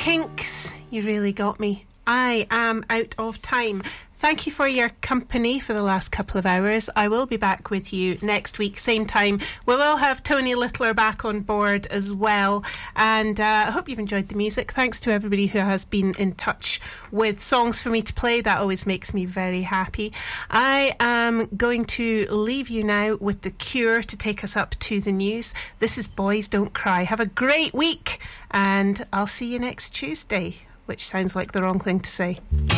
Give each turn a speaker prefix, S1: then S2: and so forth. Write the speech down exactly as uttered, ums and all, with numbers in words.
S1: Kinks, you really got me. I am out of time. Thank you for your company for the last couple of hours. I will be back with you next week, same time. We will have Tony Littler back on board as well. And uh, I hope you've enjoyed the music. Thanks to everybody who has been in touch with songs for me to play. That always makes me very happy. I am going to leave you now with The Cure to take us up to the news. This is Boys Don't Cry. Have a great week, and I'll see you next Tuesday, which sounds like the wrong thing to say.